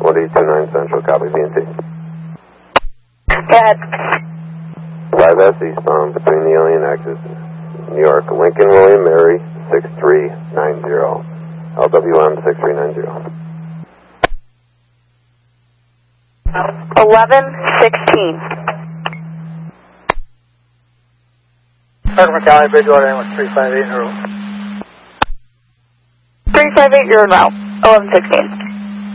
1829 Central, copy BNT. Go ahead. 5S eastbound between the Alien Axis, New York, Lincoln, William, Mary, 6390. LWM 6390. 1116. Herkimer County, Bridgewater, Ambulance 358 in route. 358, you're en route. 1116.